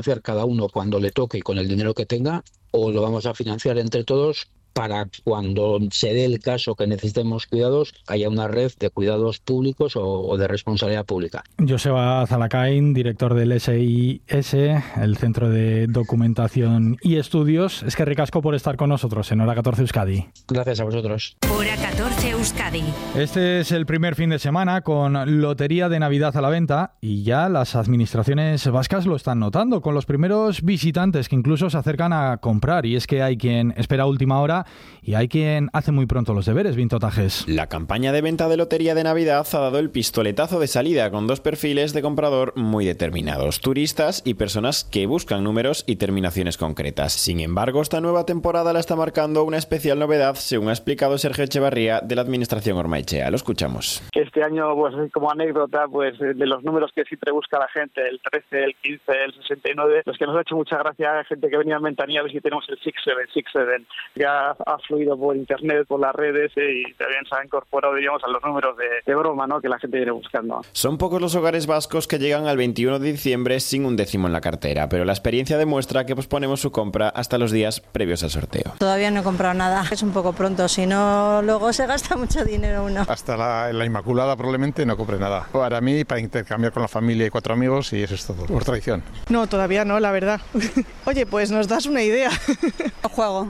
financiar cada uno cuando le toque y con el dinero que tenga, o lo vamos a financiar entre todos para cuando se dé el caso que necesitemos cuidados, haya una red de cuidados públicos o de responsabilidad pública. Joseba Zalacain, director del SIS, el Centro de Documentación y Estudios. Es que ricasco por estar con nosotros en Hora 14 Euskadi. Gracias a vosotros. Hora 14 Euskadi. Este es el primer fin de semana con Lotería de Navidad a la venta y ya las administraciones vascas lo están notando con los primeros visitantes que incluso se acercan a comprar. Y es que hay quien espera a última hora y hay quien hace muy pronto los deberes, Vinto Tajes. La campaña de venta de Lotería de Navidad ha dado el pistoletazo de salida con dos perfiles de comprador muy determinados: turistas y personas que buscan números y terminaciones concretas. Sin embargo, esta nueva temporada la está marcando una especial novedad, según ha explicado Sergio Echevarría de la Administración Ormaechea. Lo escuchamos. Este año, pues como anécdota, pues de los números que siempre busca la gente, el 13, el 15, el 69, los que nos ha hecho mucha gracia, gente que venía en ventanilla, y tenemos el 67, que ha fluido por internet, por las redes, y también se ha incorporado, digamos, a los números de broma, ¿no?, que la gente viene buscando. Son pocos los hogares vascos que llegan al 21 de diciembre sin un décimo en la cartera, pero la experiencia demuestra que posponemos su compra hasta los días previos al sorteo. Todavía no he comprado nada, es un poco pronto, si no luego se gasta mucho dinero uno. Hasta la Inmaculada probablemente no compre nada. Para mí, para intercambiar con la familia y 4 amigos, y eso es todo, por tradición. No, todavía no, la verdad. Oye, pues nos das una idea. Juego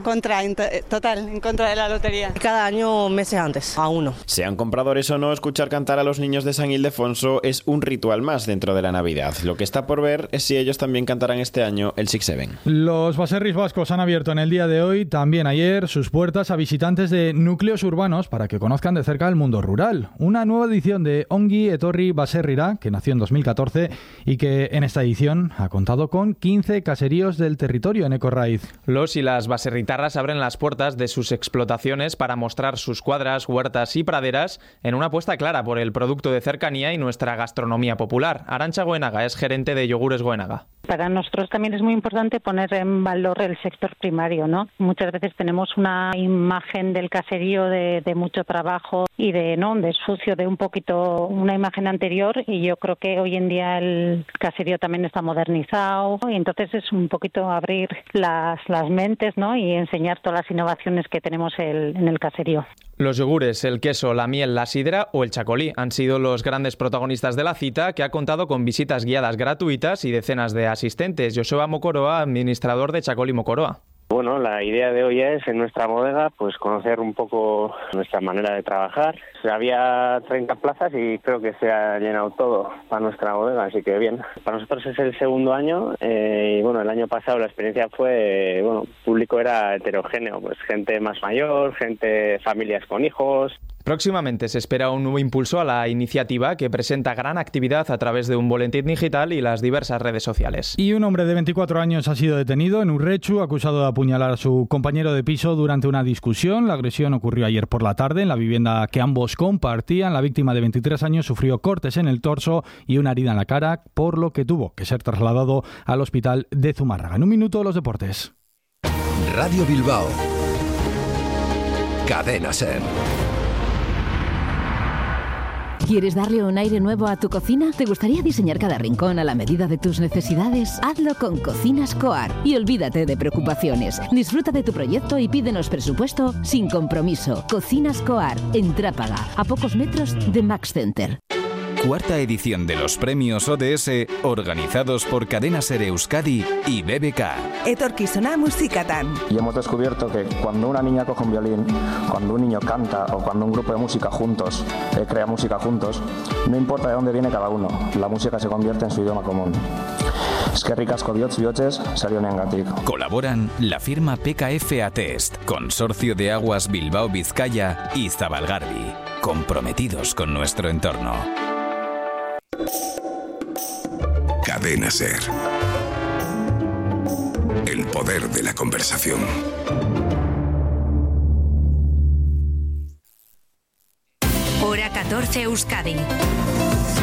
en contra de la lotería. Cada año meses antes, a uno. Sean compradores o no, escuchar cantar a los niños de San Ildefonso es un ritual más dentro de la Navidad. Lo que está por ver es si ellos también cantarán este año el 67. Los baserris vascos han abierto en el día de hoy, también ayer, sus puertas a visitantes de núcleos urbanos para que conozcan de cerca el mundo rural. Una nueva edición de Ongi Etorri Baserrira, que nació en 2014 y que en esta edición ha contado con 15 caseríos del territorio en Ecorraiz. Los y las baserritarras abren las puertas de sus explotaciones para mostrar sus cuadras, huertas y praderas en una apuesta clara por el producto de cercanía y nuestra gastronomía popular. Arantxa Goenaga es gerente de Yogures Goenaga. Para nosotros también es muy importante poner en valor el sector primario, ¿no? Muchas veces tenemos una imagen del caserío de mucho trabajo y de sucio, de un poquito una imagen anterior, y yo creo que hoy en día el caserío también está modernizado y entonces es un poquito abrir las mentes, ¿no?, y enseñar todas las innovaciones que tenemos en el caserío. Los yogures, el queso, la miel, la sidra o el chacolí han sido los grandes protagonistas de la cita, que ha contado con visitas guiadas gratuitas y decenas de asistentes. Joseba Mokoroa, administrador de Chacolí Mokoroa. Bueno, la idea de hoy es en nuestra bodega pues conocer un poco nuestra manera de trabajar. Había 30 plazas y creo que se ha llenado todo para nuestra bodega, así que bien. Para nosotros es el segundo año y bueno, el año pasado la experiencia fue, el público era heterogéneo, pues gente más mayor, familias con hijos. Próximamente se espera un nuevo impulso a la iniciativa, que presenta gran actividad a través de un boletín digital y las diversas redes sociales. Y un hombre de 24 años ha sido detenido en Urretxu, acusado de apuñalar a su compañero de piso durante una discusión. La agresión ocurrió ayer por la tarde en la vivienda que ambos compartían. La víctima de 23 años sufrió cortes en el torso y una herida en la cara, por lo que tuvo que ser trasladado al hospital de Zumárraga. En un minuto, los deportes. Radio Bilbao. Cadena SER. ¿Quieres darle un aire nuevo a tu cocina? ¿Te gustaría diseñar cada rincón a la medida de tus necesidades? Hazlo con Cocinas Coar y olvídate de preocupaciones. Disfruta de tu proyecto y pídenos presupuesto sin compromiso. Cocinas Coar, en Trápaga, a pocos metros de Max Center. Cuarta edición de los premios ODS, organizados por Cadena SER Euskadi y BBK. Etorkizuna musikatan. Y hemos descubierto que cuando una niña coge un violín, cuando un niño canta o cuando un grupo de música juntos crea música juntos, no importa de dónde viene cada uno, la música se convierte en su idioma común. Eskerrik asko bihotz sarionengatik. Colaboran la firma PKF Atest, Consorcio de Aguas Bilbao Vizcaya y Zabalgarbi, comprometidos con nuestro entorno. Cadena SER. El poder de la conversación. Hora 14 Euskadi.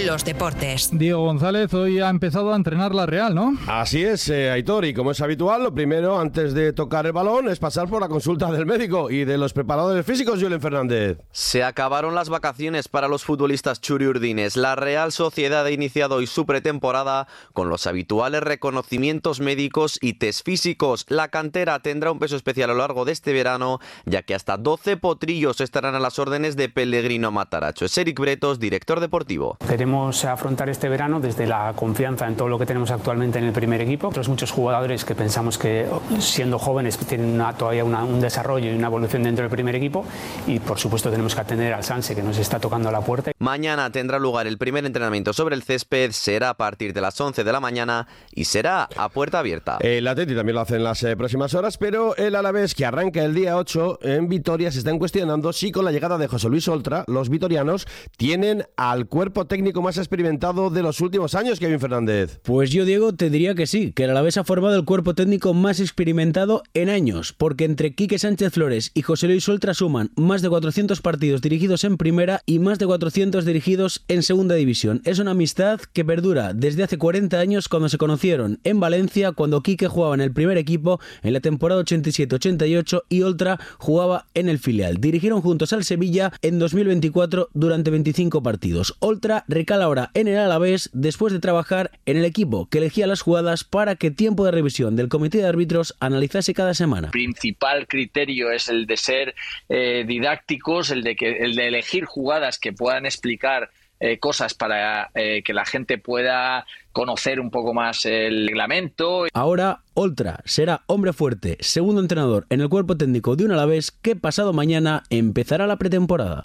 los deportes. Diego González, hoy ha empezado a entrenar la Real, ¿no? Así es, Aitor, y como es habitual, lo primero, antes de tocar el balón, es pasar por la consulta del médico y de los preparadores físicos, Julen Fernández. Se acabaron las vacaciones para los futbolistas churiurdines. La Real Sociedad ha iniciado hoy su pretemporada con los habituales reconocimientos médicos y test físicos. La cantera tendrá un peso especial a lo largo de este verano, ya que hasta 12 potrillos estarán a las órdenes de Pellegrino Mataracho. Es Eric Bretos, director deportivo. Queremos afrontar este verano desde la confianza en todo lo que tenemos actualmente en el primer equipo. Otros muchos jugadores que pensamos que siendo jóvenes tienen todavía un desarrollo y una evolución dentro del primer equipo, y por supuesto tenemos que atender al Sanse, que nos está tocando la puerta. Mañana tendrá lugar el primer entrenamiento sobre el césped, será a partir de las 11 de la mañana y será a puerta abierta. El Atleti también lo hace en las próximas horas, pero el Alavés, que arranca el día 8 en Vitoria, se están cuestionando si con la llegada de José Luis Oltra los vitorianos tienen al cuerpo técnico más experimentado de los últimos años, Kevin Fernández. Pues yo, Diego, te diría que sí, que el Alavés ha formado el cuerpo técnico más experimentado en años, porque entre Quique Sánchez Flores y José Luis Oltra suman más de 400 partidos dirigidos en primera y más de 400 dirigidos en segunda división. Es una amistad que perdura desde hace 40 años, cuando se conocieron en Valencia, cuando Quique jugaba en el primer equipo en la temporada 87-88 y Oltra jugaba en el filial. Dirigieron juntos al Sevilla en 2024 durante 25 partidos. Oltra recala ahora en el Alavés después de trabajar en el equipo que elegía las jugadas para que tiempo de revisión del comité de árbitros analizase cada semana. El principal criterio es el de ser didácticos, el de elegir jugadas que puedan explicar cosas para que la gente pueda conocer un poco más el reglamento. Ahora Oltra será hombre fuerte, segundo entrenador en el cuerpo técnico de un Alavés que pasado mañana empezará la pretemporada.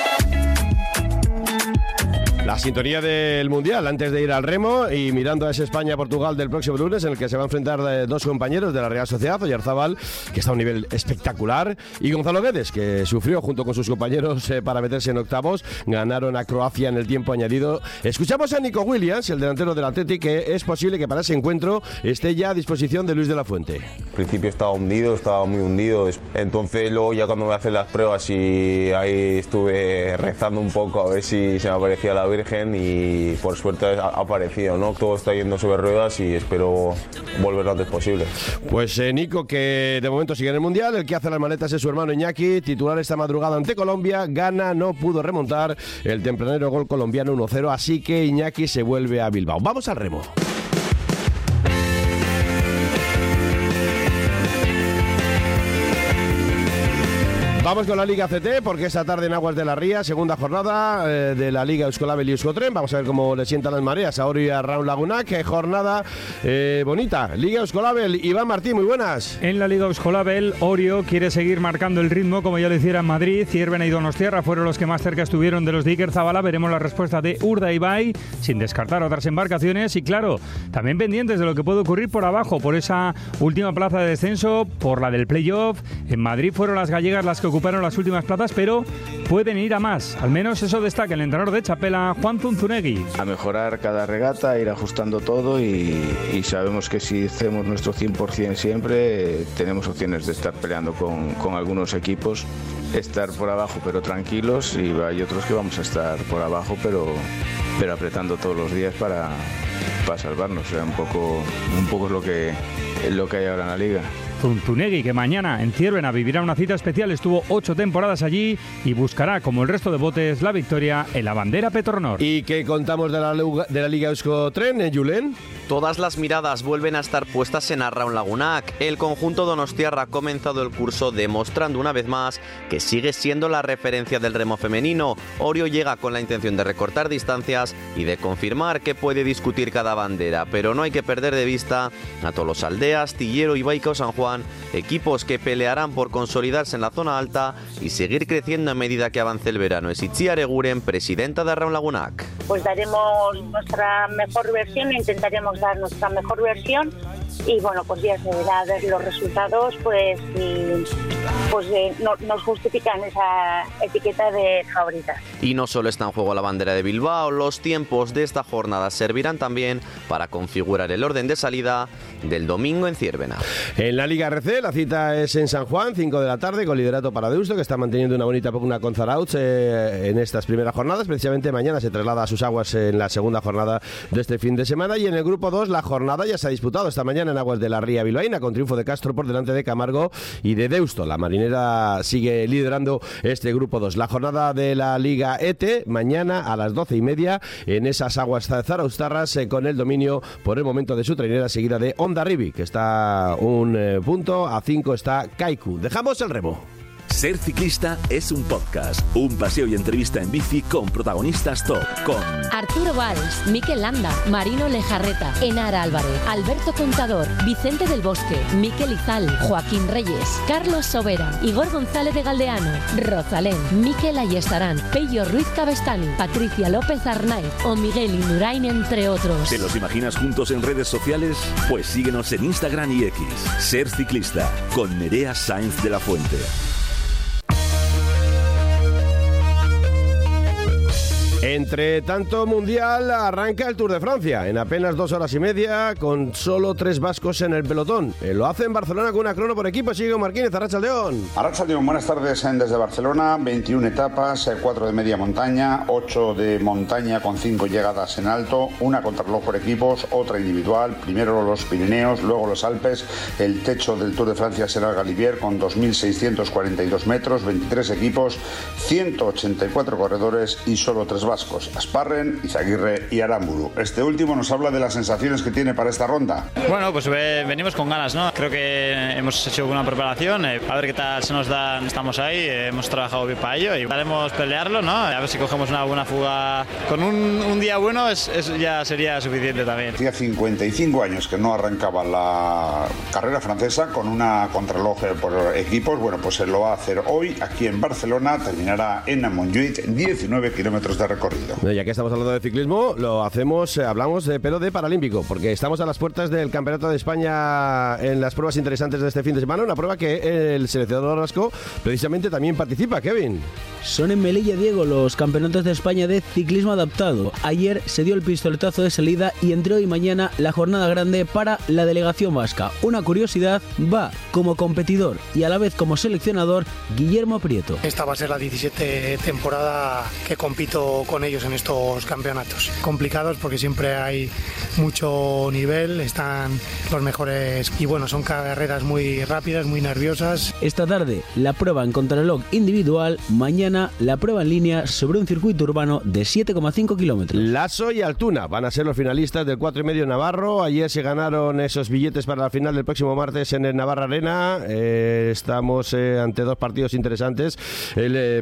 La sintonía del Mundial antes de ir al remo y mirando a ese España-Portugal del próximo lunes, en el que se va a enfrentar dos compañeros de la Real Sociedad, Oyarzabal, que está a un nivel espectacular, y Gonzalo Guedes, que sufrió junto con sus compañeros para meterse en octavos. Ganaron a Croacia en el tiempo añadido. Escuchamos a Nico Williams, el delantero del Athletic, que es posible que para ese encuentro esté ya a disposición de Luis de la Fuente. Al principio estaba muy hundido, entonces luego ya cuando me hacen las pruebas y ahí estuve rezando un poco a ver si se me aparecía la Virgen, y por suerte ha aparecido, ¿no? Todo está yendo sobre ruedas y espero volver lo antes posible. Pues Nico, que de momento sigue en el Mundial. El que hace las maletas es su hermano Iñaki, titular esta madrugada ante Colombia. Gana, no pudo remontar el tempranero gol colombiano 1-0, así que Iñaki se vuelve a Bilbao. Vamos al remo. Vamos con la Liga CT, porque esta tarde en Aguas de la Ría, segunda jornada de la Liga Euskolabel y Euskotren. Vamos a ver cómo le sientan las mareas a Orio y a Raúl Lagunac. Qué jornada bonita. Liga Euskolabel, Iván Martín, muy buenas. En la Liga Euskolabel, Orio quiere seguir marcando el ritmo como ya lo hiciera en Madrid. Ciervena y Donostiarra fueron los que más cerca estuvieron de los de Iker Zabala. Veremos la respuesta de Urdaibai, sin descartar otras embarcaciones. Y claro, también pendientes de lo que puede ocurrir por abajo, por esa última plaza de descenso, por la del playoff. En Madrid fueron las gallegas las que ocuparon las últimas plazas, pero pueden ir a más. Al menos eso destaca el entrenador de Txapela, Juan Zunzunegui. A mejorar cada regata, ir ajustando todo y sabemos que si hacemos nuestro 100% siempre, tenemos opciones de estar peleando con algunos equipos, estar por abajo pero tranquilos, y hay otros que vamos a estar por abajo pero apretando todos los días para salvarnos. O sea, un poco es lo que hay ahora en la liga. Zunzunegui, que mañana en Ciervena vivirá una cita especial, estuvo 8 temporadas allí y buscará, como el resto de botes, la victoria en la bandera Petronor. ¿Y qué contamos de la Liga Euskotren, Julen? Todas las miradas vuelven a estar puestas en Arraun Lagunac. El conjunto donostiarra ha comenzado el curso demostrando una vez más que sigue siendo la referencia del remo femenino. Orio llega con la intención de recortar distancias y de confirmar que puede discutir cada bandera, pero no hay que perder de vista a Tolosaldea, Astillero y Baikao San Juan, equipos que pelearán por consolidarse en la zona alta y seguir creciendo a medida que avance el verano. Es Itziar Eguren, presidenta de Arraun Lagunac. Pues daremos nuestra mejor versión, intentaremos dar nuestra mejor versión y bueno, pues ya se verá ver los resultados, pues nos justifican esa etiqueta de favoritas. Y no solo está en juego la bandera de Bilbao, los tiempos de esta jornada servirán también para configurar el orden de salida del domingo en Ziérbena. En la Liga RC la cita es en San Juan, 5 de la tarde, con liderato para Deusto, que está manteniendo una bonita pugna con Zarautz en estas primeras jornadas. Precisamente mañana se traslada a sus aguas en la segunda jornada de este fin de semana. Y en el grupo 2 la jornada ya se ha disputado esta mañana en aguas de la Ría Bilbaína, con triunfo de Castro por delante de Camargo y de Deusto. La Marinera sigue liderando este grupo 2. La jornada de la Liga ETE mañana a las 12:30 en esas aguas zarauztarras, con el dominio por el momento de su trainera, seguida de Hondarribia, que está un punto, a 5 está Kaiku. Dejamos el remo. Ser ciclista es un podcast, un paseo y entrevista en bici con protagonistas top, con Arturo Valls, Mikel Landa, Marino Lejarreta, Enara Álvarez, Alberto Contador, Vicente del Bosque, Mikel Izal, Joaquín Reyes, Carlos Sobera, Igor González de Galdeano, Rosalén, Mikel Ayestarán, Pello Ruiz Cabestani, Patricia López Arnaiz o Miguel Indurain, entre otros. ¿Te los imaginas juntos en redes sociales? Pues síguenos en Instagram y X. Ser ciclista con Nerea Sáenz de la Fuente. Entre tanto mundial, arranca el Tour de Francia en apenas 2 horas y media, con solo 3 vascos en el pelotón. Lo hace en Barcelona con una crono por equipo. Sigue Marquínez. Arratsaldeón. Arratsaldeón, buenas tardes desde Barcelona. 21 etapas, 4 de media montaña, 8 de montaña con 5 llegadas en alto, una contrarreloj por equipos, otra individual. Primero los Pirineos, luego los Alpes. El techo del Tour de Francia será el Galibier con 2.642 metros, 23 equipos, 184 corredores y solo 3 vascos: Asparren, Izaguirre y Aramburu. Este último nos habla de las sensaciones que tiene para esta ronda. Bueno, pues venimos con ganas, ¿no? Creo que hemos hecho una preparación, a ver qué tal se nos da. Estamos ahí, hemos trabajado bien para ello y haremos pelearlo, ¿no? A ver si cogemos una buena fuga. Con un día bueno ya sería suficiente también. Hacía 55 años que no arrancaba la carrera francesa con una contrarreloj por equipos. Bueno, pues se lo va a hacer hoy aquí en Barcelona. Terminará en Montjuïc, 19 kilómetros de recorrido. Ya que estamos hablando de ciclismo, hablamos de pelo de paralímpico, porque estamos a las puertas del Campeonato de España en las pruebas interesantes de este fin de semana, una prueba que el seleccionador vasco precisamente también participa. Kevin. Son en Melilla, Diego, los Campeonatos de España de ciclismo adaptado. Ayer se dio el pistoletazo de salida y entre hoy y mañana la jornada grande para la delegación vasca. Una curiosidad, va como competidor y a la vez como seleccionador Guillermo Prieto. Esta va a ser la 17 temporada que compito con ellos en estos campeonatos. Complicados porque siempre hay mucho nivel, están los mejores y bueno, son carreras muy rápidas, muy nerviosas. Esta tarde la prueba en contrarreloj individual, mañana la prueba en línea sobre un circuito urbano de 7,5 kilómetros. Lasso y Altuna van a ser los finalistas del 4,5 Navarro. Ayer se ganaron esos billetes para la final del próximo martes en el Navarra Arena. Estamos ante 2 partidos interesantes. El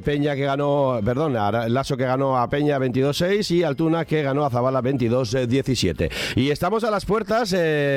Lasso que ganó a Peña 22-6 y Altuna que ganó a Zabala 22-17. Y estamos a las puertas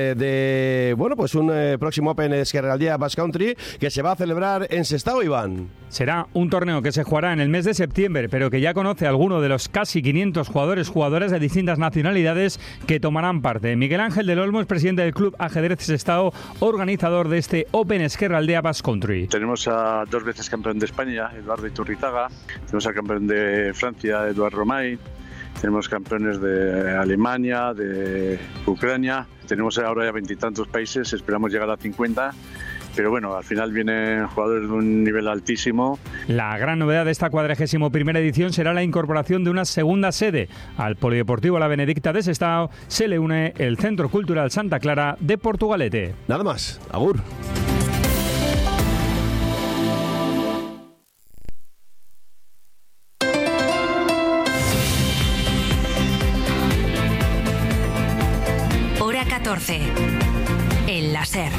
de un próximo Open Esquerraldía Basque Country que se va a celebrar en Sestao, Iván. Será un torneo que se jugará en el mes de septiembre, pero que ya conoce a alguno de los casi 500 jugadoras de distintas nacionalidades que tomarán parte. Miguel Ángel del Olmo es presidente del Club Ajedrez Sestao, organizador de este Open Esquerraldía Basque Country. Tenemos a 2 veces campeón de España, Eduardo Iturrizaga. Tenemos al campeón de Francia, Eduard Romain. Tenemos campeones de Alemania, de Ucrania. Tenemos ahora ya 20 y tantos países, esperamos llegar a 50. Pero bueno, al final vienen jugadores de un nivel altísimo. La gran novedad de esta 41ª edición será la incorporación de una segunda sede. Al Polideportivo La Benedicta de Sestao se le une el Centro Cultural Santa Clara de Portugalete. Nada más, agur. Hora 14. El láser.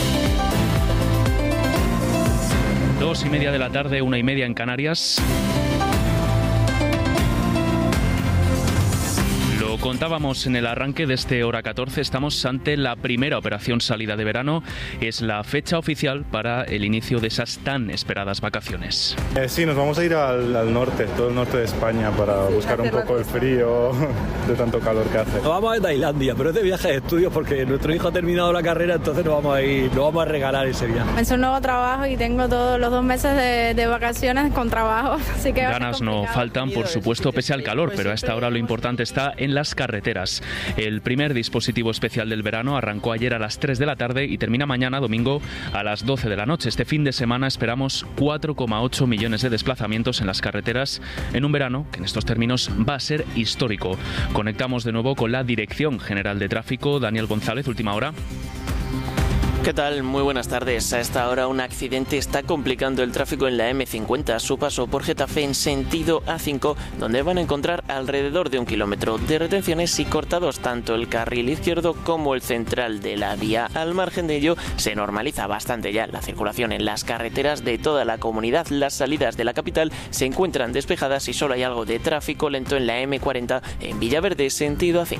2:30 de la tarde, 1:30 en Canarias. Lo contábamos en el arranque de este Hora 14, estamos ante la primera operación salida de verano. Es la fecha oficial para el inicio de esas tan esperadas vacaciones. Sí, nos vamos a ir al norte, todo el norte de España, para buscar un poco el frío de tanto calor que hace. Nos vamos a Tailandia, pero es de viaje de estudios porque nuestro hijo ha terminado la carrera, entonces nos vamos a regalar ese viaje. Es un nuevo trabajo y tengo todos los 2 meses de vacaciones con trabajo, así que ganas no faltan, por supuesto, pese al calor, pero a esta hora lo importante está en las carreteras. El primer dispositivo especial del verano arrancó ayer a las 3 de la tarde y termina mañana, domingo, a las 12 de la noche. Este fin de semana esperamos 4,8 millones de desplazamientos en las carreteras en un verano que en estos términos va a ser histórico. Conectamos de nuevo con la Dirección General de Tráfico. Daniel González, última hora. ¿Qué tal? Muy buenas tardes. A esta hora un accidente está complicando el tráfico en la M50 a su paso por Getafe en sentido A5, donde van a encontrar alrededor de 1 kilómetro de retenciones y cortados tanto el carril izquierdo como el central de la vía. Al margen de ello, se normaliza bastante ya la circulación en las carreteras de toda la comunidad. Las salidas de la capital se encuentran despejadas y solo hay algo de tráfico lento en la M40 en Villaverde sentido A5.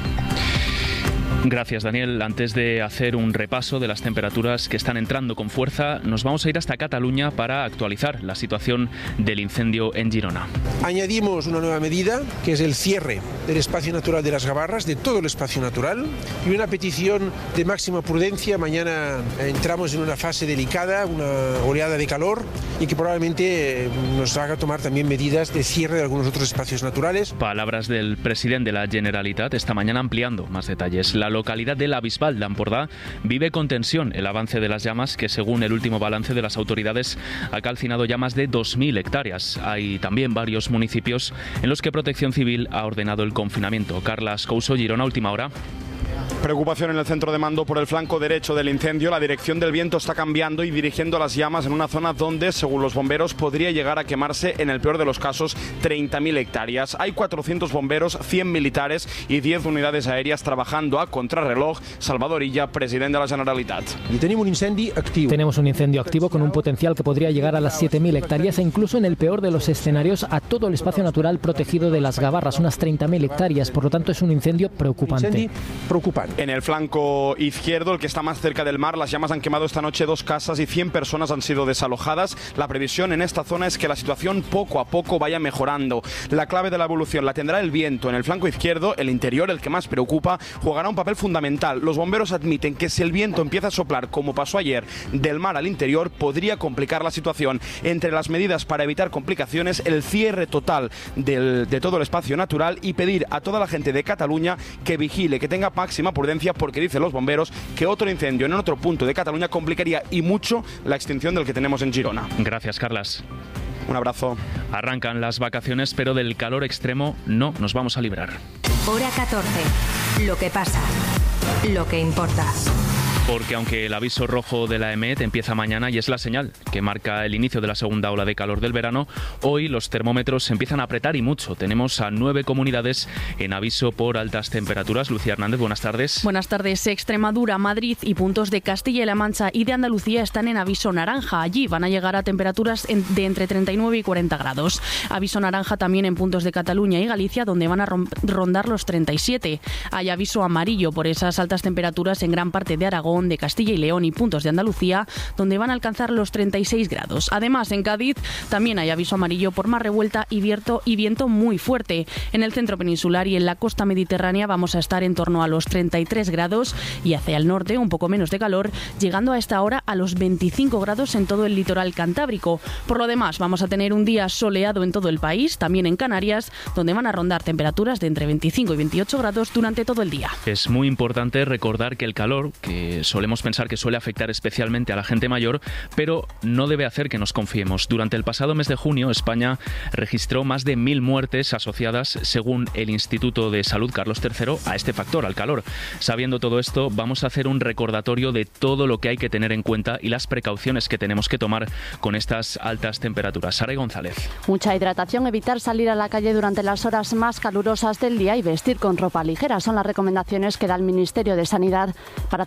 Gracias, Daniel. Antes de hacer un repaso de las temperaturas que están entrando con fuerza, nos vamos a ir hasta Cataluña para actualizar la situación del incendio en Girona. Añadimos una nueva medida, que es el cierre del espacio natural de las Gavarras, de todo el espacio natural, y una petición de máxima prudencia. Mañana entramos en una fase delicada, una oleada de calor, y que probablemente nos haga tomar también medidas de cierre de algunos otros espacios naturales. Palabras del presidente de la Generalitat esta mañana ampliando más detalles. La localidad de La Bisbal de Ampordà vive con tensión el avance de las llamas que, según el último balance de las autoridades, ha calcinado ya más de 2.000 hectáreas. Hay también varios municipios en los que Protección Civil ha ordenado el confinamiento. Carlas Couso, Girona, última hora. Preocupación en el centro de mando por el flanco derecho del incendio. La dirección del viento está cambiando y dirigiendo las llamas en una zona donde, según los bomberos, podría llegar a quemarse, en el peor de los casos, 30.000 hectáreas. Hay 400 bomberos, 100 militares y 10 unidades aéreas trabajando a contrarreloj. Salvador Illa, presidente de la Generalitat. Y tenemos un incendio activo con un potencial que podría llegar a las 7.000 hectáreas e incluso, en el peor de los escenarios, a todo el espacio natural protegido de las Gavarras, unas 30.000 hectáreas. Por lo tanto, es un incendio preocupante. En el flanco izquierdo, el que está más cerca del mar, las llamas han quemado esta noche 2 casas y 100 personas han sido desalojadas. La previsión en esta zona es que la situación poco a poco vaya mejorando. La clave de la evolución la tendrá el viento. En el flanco izquierdo, el interior, el que más preocupa, jugará un papel fundamental. Los bomberos admiten que si el viento empieza a soplar, como pasó ayer, del mar al interior, podría complicar la situación. Entre las medidas para evitar complicaciones, el cierre total de todo el espacio natural y pedir a toda la gente de Cataluña que vigile, que tenga máxima prudencia, porque dicen los bomberos que otro incendio en otro punto de Cataluña complicaría y mucho la extinción del que tenemos en Girona. Gracias, Carlas. Un abrazo. Arrancan las vacaciones, pero del calor extremo no nos vamos a librar. Hora 14. Lo que pasa. Lo que importa. Porque aunque el aviso rojo de la EMET empieza mañana y es la señal que marca el inicio de la segunda ola de calor del verano, hoy los termómetros se empiezan a apretar y mucho. Tenemos a 9 comunidades en aviso por altas temperaturas. Lucía Hernández, buenas tardes. Buenas tardes. Extremadura, Madrid y puntos de Castilla y La Mancha y de Andalucía están en aviso naranja. Allí van a llegar a temperaturas de entre 39 y 40 grados. Aviso naranja también en puntos de Cataluña y Galicia, donde van a rondar los 37. Hay aviso amarillo por esas altas temperaturas en gran parte de Aragón, de Castilla y León y puntos de Andalucía, donde van a alcanzar los 36 grados. Además, en Cádiz también hay aviso amarillo por mar revuelta y viento muy fuerte. En el centro peninsular y en la costa mediterránea vamos a estar en torno a los 33 grados y hacia el norte un poco menos de calor, llegando a esta hora a los 25 grados en todo el litoral cantábrico. Por lo demás, vamos a tener un día soleado en todo el país, también en Canarias, donde van a rondar temperaturas de entre 25 y 28 grados durante todo el día. Es muy importante recordar que el calor, que solemos pensar que suele afectar especialmente a la gente mayor, pero no debe hacer que nos confiemos. Durante el pasado mes de junio, España registró más de 1.000 muertes asociadas, según el Instituto de Salud Carlos III, a este factor, al calor. Sabiendo todo esto, vamos a hacer un recordatorio de todo lo que hay que tener en cuenta y las precauciones que tenemos que tomar con estas altas temperaturas. Sara González. Mucha hidratación, evitar salir a la calle durante las horas más calurosas del día y vestir con ropa ligera. Son las recomendaciones que da el Ministerio de Sanidad para hacer frente a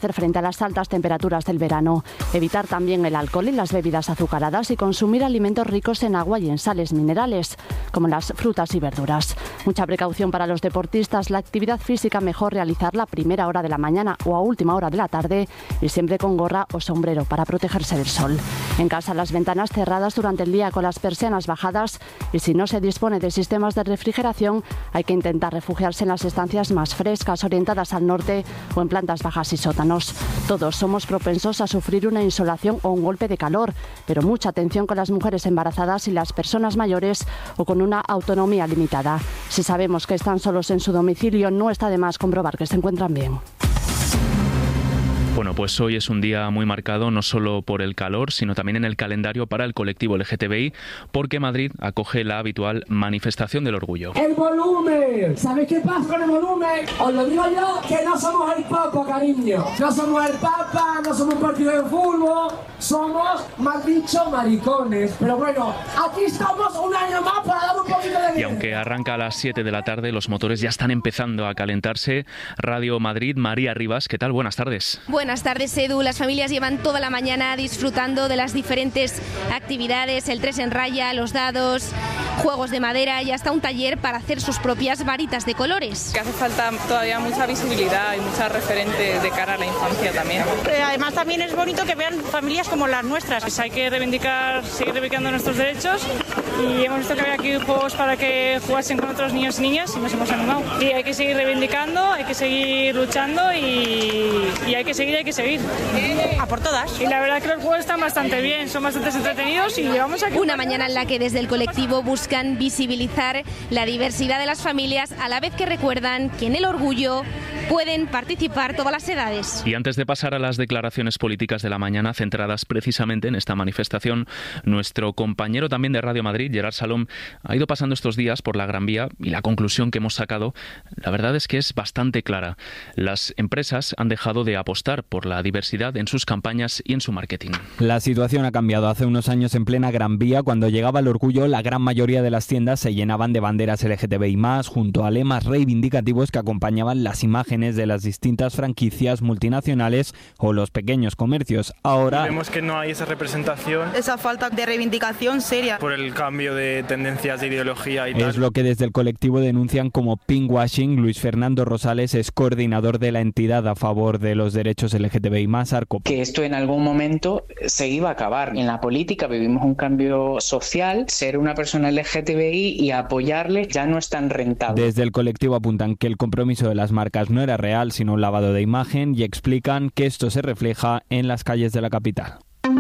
las altas temperaturas del verano. Evitar también el alcohol y las bebidas azucaradas y consumir alimentos ricos en agua y en sales minerales, como las frutas y verduras. Mucha precaución para los deportistas. La actividad física mejor realizarla a primera hora de la mañana o a última hora de la tarde y siempre con gorra o sombrero para protegerse del sol. En casa, las ventanas cerradas durante el día con las persianas bajadas, y si no se dispone de sistemas de refrigeración, hay que intentar refugiarse en las estancias más frescas, orientadas al norte o en plantas bajas y sótanos. Todos somos propensos a sufrir una insolación o un golpe de calor, pero mucha atención con las mujeres embarazadas y las personas mayores o con una autonomía limitada. Si sabemos que están solos en su domicilio, no está de más comprobar que se encuentran bien. Bueno, pues hoy es un día muy marcado no solo por el calor, sino también en el calendario para el colectivo LGTBI, porque Madrid acoge la habitual manifestación del orgullo. ¡El volumen! ¿Sabéis qué pasa con el volumen? Os lo digo yo, que no somos el Papa, cariño. No somos el Papa, no somos un partido de fútbol, somos, mal dicho, maricones. Pero bueno, aquí estamos un año más para dar un poquito de... Y aunque arranca a las 7 de la tarde, los motores ya están empezando a calentarse. Radio Madrid, María Rivas, ¿qué tal? Buenas tardes. Buenas tardes, Edu. Las familias llevan toda la mañana disfrutando de las diferentes actividades, el 3 en raya, los dados, juegos de madera y hasta un taller para hacer sus propias varitas de colores. Que hace falta todavía mucha visibilidad y muchas referentes de cara a la infancia también. Además también es bonito que vean familias como las nuestras. Pues hay que seguir reivindicando nuestros derechos y hemos visto que había aquí juegos para que jugasen con otros niños y niñas y nos hemos animado. Y hay que seguir reivindicando, hay que seguir luchando y hay que seguir. A por todas. Y la verdad que los juegos están bastante bien, son bastante entretenidos y llevamos aquí una mañana en la que desde el colectivo buscan visibilizar la diversidad de las familias, a la vez que recuerdan que en el orgullo pueden participar todas las edades. Y antes de pasar a las declaraciones políticas de la mañana centradas precisamente en esta manifestación, nuestro compañero también de Radio Madrid, Gerard Salom, ha ido pasando estos días por la Gran Vía y la conclusión que hemos sacado, la verdad es que es bastante clara. Las empresas han dejado de apostar por la diversidad en sus campañas y en su marketing. La situación ha cambiado. Hace unos años en plena Gran Vía, cuando llegaba el orgullo, la gran mayoría de las tiendas se llenaban de banderas LGTBI+, junto a lemas reivindicativos que acompañaban las imágenes de las distintas franquicias multinacionales o los pequeños comercios. Ahora vemos que no hay esa representación. Esa falta de reivindicación seria. Por el cambio de tendencias de ideología y tal. Es lo que desde el colectivo denuncian como pinkwashing. Luis Fernando Rosales es coordinador de la entidad a favor de los derechos LGTBI+, ARCOP. Que esto en algún momento se iba a acabar. En la política vivimos un cambio social, ser una persona LGTBI y apoyarle ya no es tan rentable. Desde el colectivo apuntan que el compromiso de las marcas no era real, sino un lavado de imagen, y explican que esto se refleja en las calles de la capital.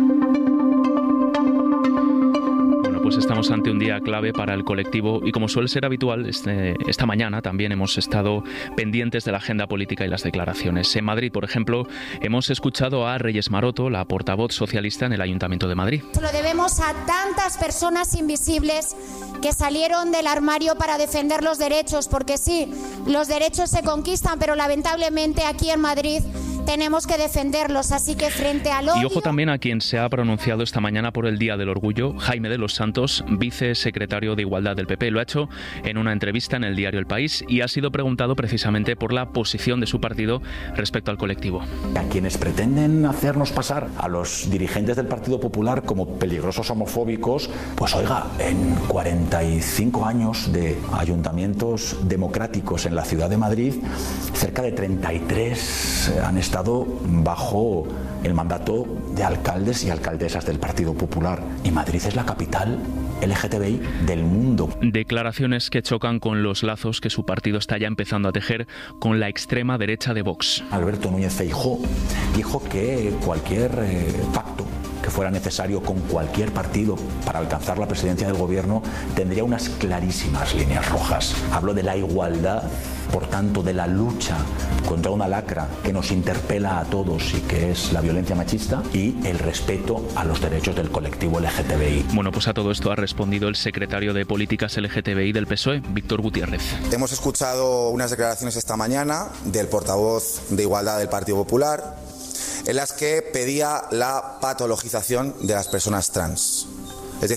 Pues estamos ante un día clave para el colectivo y, como suele ser habitual, esta mañana también hemos estado pendientes de la agenda política y las declaraciones. En Madrid, por ejemplo, hemos escuchado a Reyes Maroto, la portavoz socialista en el Ayuntamiento de Madrid. Se lo debemos a tantas personas invisibles que salieron del armario para defender los derechos, porque sí, los derechos se conquistan, pero lamentablemente aquí en Madrid tenemos que defenderlos, así que frente al odio... Y ojo también a quien se ha pronunciado esta mañana por el Día del Orgullo, Jaime de los Santos, vicesecretario de Igualdad del PP. Lo ha hecho en una entrevista en el diario El País y ha sido preguntado precisamente por la posición de su partido respecto al colectivo. A quienes pretenden hacernos pasar a los dirigentes del Partido Popular como peligrosos homofóbicos, pues oiga, en 45 años de ayuntamientos democráticos en la ciudad de Madrid, cerca de 33 han estado bajo el mandato de alcaldes y alcaldesas del Partido Popular. Y Madrid es la capital LGTBI del mundo. Declaraciones que chocan con los lazos que su partido está ya empezando a tejer con la extrema derecha de Vox. Alberto Núñez Feijóo dijo que cualquier pacto que fuera necesario con cualquier partido para alcanzar la presidencia del gobierno tendría unas clarísimas líneas rojas. Habló de la igualdad, por tanto de la lucha contra una lacra que nos interpela a todos y que es la violencia machista, y el respeto a los derechos del colectivo LGTBI. Bueno, pues a todo esto ha respondido el secretario de Políticas LGTBI del PSOE, Víctor Gutiérrez. Hemos escuchado unas declaraciones esta mañana del portavoz de Igualdad del Partido Popular, en las que pedía la patologización de las personas trans. Es decir,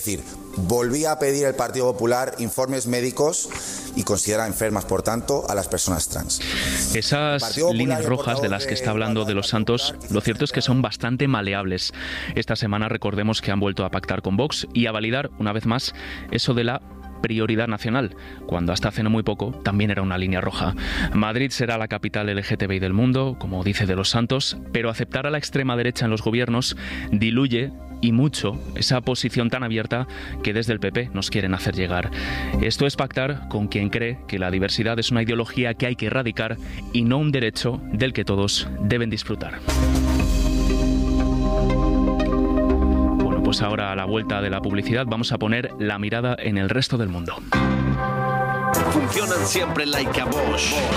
Volvía a pedir el Partido Popular informes médicos y considera enfermas, por tanto, a las personas trans. Esas líneas rojas de las que está hablando de los Santos, lo cierto es que son bastante maleables. Esta semana recordemos que han vuelto a pactar con Vox y a validar una vez más eso de la prioridad nacional, cuando hasta hace no muy poco también era una línea roja. Madrid será la capital LGTBI del mundo, como dice de los Santos, pero aceptar a la extrema derecha en los gobiernos diluye y mucho esa posición tan abierta que desde el PP nos quieren hacer llegar. Esto es pactar con quien cree que la diversidad es una ideología que hay que erradicar y no un derecho del que todos deben disfrutar. Pues ahora, a la vuelta de la publicidad, vamos a poner la mirada en el resto del mundo. Funcionan siempre like a Bosch,